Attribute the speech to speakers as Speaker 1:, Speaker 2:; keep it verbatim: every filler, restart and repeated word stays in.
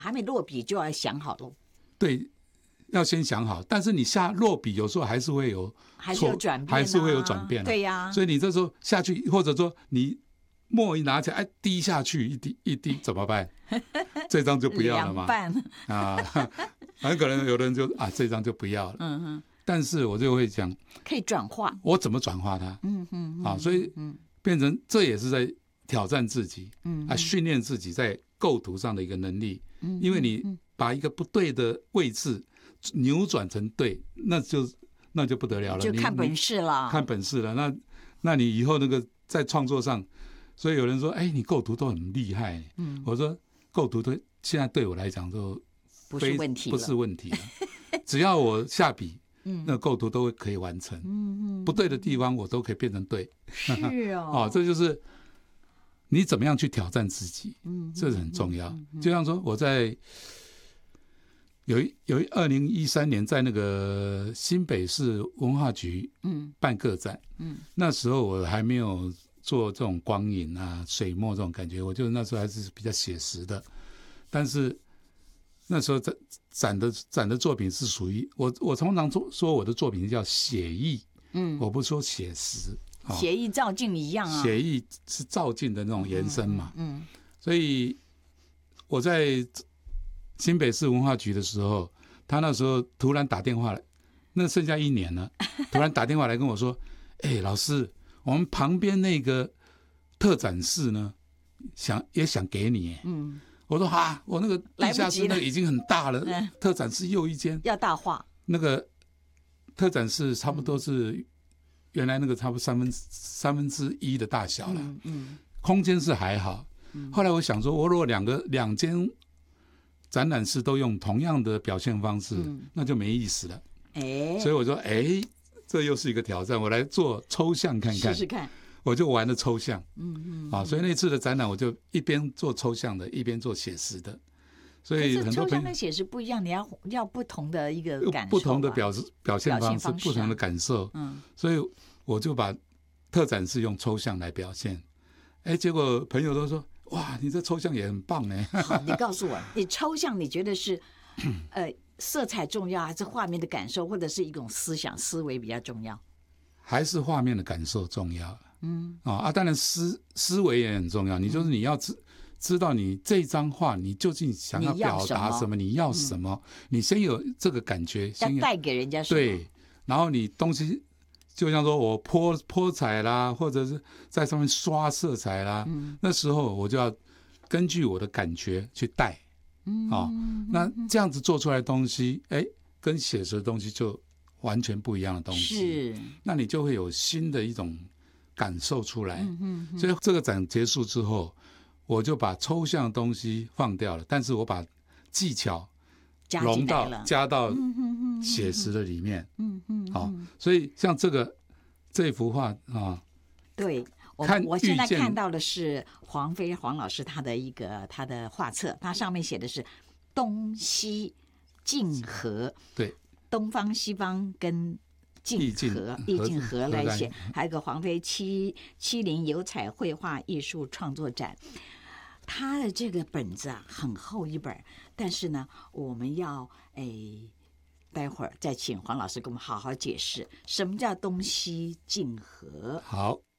Speaker 1: 还没落笔就要想好了。
Speaker 2: 对，要先想好，但是你下落笔有时候还是会有
Speaker 1: 还是有转变、啊，
Speaker 2: 还是会有转变、啊、
Speaker 1: 对呀、啊。
Speaker 2: 所以你这时候下去，或者说你墨一拿起来，哎，滴下去一滴一滴怎么办？这张就不要了嘛。啊，很可能有的人就啊，这张就不要了。嗯哼。但是我就会讲，
Speaker 1: 可以转化，
Speaker 2: 我怎么转化它？
Speaker 1: 嗯哼。
Speaker 2: 啊，所以变成这也是在挑战自己，嗯，啊，训练自己在构图上的一个能力。嗯，因为你把一个不对的位置扭转成对，那就那就不得了了，
Speaker 1: 就看本事了，
Speaker 2: 看本事了。那那你以后那个在创作上，所以有人说，哎，你构图都很厉害。嗯，我说构图对现在对我来讲都
Speaker 1: 不是问题了，
Speaker 2: 不是问题了，只要我下笔。嗯，那构图都会可以完成，嗯嗯，不对的地方我都可以变成对，
Speaker 1: 是哦，
Speaker 2: 哦，这就是你怎么样去挑战自己，嗯，这是很重要。嗯嗯、就像说我在有一有一二零一三年在那个新北市文化局，嗯，办个展，嗯，那时候我还没有做这种光影啊、水墨这种感觉，我就那时候还是比较写实的，但是。那时候展展的展的作品是属于我，我通常说我的作品叫写意，嗯，我不说写实，
Speaker 1: 哦、写意照镜一样啊，
Speaker 2: 写意是照镜的那种延伸嘛，嗯，嗯所以我在新北市文化局的时候，他那时候突然打电话来，那剩下一年了，突然打电话来跟我说，哎、欸，老师，我们旁边那个特展室呢，想也想给你，嗯。我说哈，我那个地下室那个已经很大了，了特展室又一间
Speaker 1: 要大化。
Speaker 2: 那个特展室差不多是原来那个差不多三分三分之一的大小了，嗯嗯、空间是还好。嗯、后来我想说，我如果两个两间展览室都用同样的表现方式，嗯、那就没意思了。哎，所以我说，哎，这又是一个挑战，我来做抽象看看，
Speaker 1: 试试看。
Speaker 2: 我就玩了抽象，嗯嗯，啊，所以那次的展览我就一边做抽象的，一边做写实的，所以很多
Speaker 1: 抽象跟写实不一样，你要要不同的一个感受，
Speaker 2: 不同的表表现方式，
Speaker 1: 方式啊、
Speaker 2: 不同的感受，嗯，所以我就把特展是用抽象来表现，哎，结果朋友都说，哇，你这抽象也很棒哎。
Speaker 1: 好，你告诉我，你抽象你觉得是，呃，色彩重要，还是画面的感受，或者是一种思想思维比较重要？
Speaker 2: 还是画面的感受重要。嗯啊，当然思思维也很重要。你就是你要知知道你这张画你究竟想要表达什么，你要什么，嗯、你先有这个感觉，
Speaker 1: 要带给人家什么。
Speaker 2: 对，然后你东西就像说我泼泼彩啦，或者是在上面刷色彩啦，嗯、那时候我就要根据我的感觉去带。嗯啊，那这样子做出来的东西，哎，跟写实的东西就完全不一样的东西。
Speaker 1: 是，
Speaker 2: 那你就会有新的一种感受出来，嗯嗯嗯、所以这个展结束之后，我就把抽象的东西放掉了，但是我把技巧融到加到写实的里面，嗯嗯，好、嗯嗯哦，所以像这个这幅画啊，
Speaker 1: 对，我我现在看到的是黄飞黄老师他的一个他的画册，他上面写的是东西竞合，
Speaker 2: 对，
Speaker 1: 东方西方跟。竞合意境合来写，还有个黄飞七七零油彩绘画艺术创作展，他的这个本子啊很厚一本，但是呢，我们要诶，待会儿再请黄老师给我们好好解释什么叫东西竞合。
Speaker 2: 好。